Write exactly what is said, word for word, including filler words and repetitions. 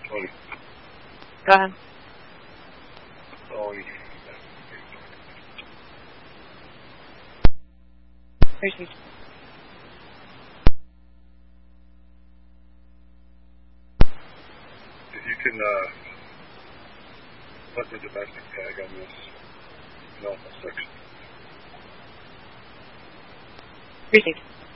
twenty. Go ahead. Oh, Received. if you can uh, put the domestic tag on this normal section. Received.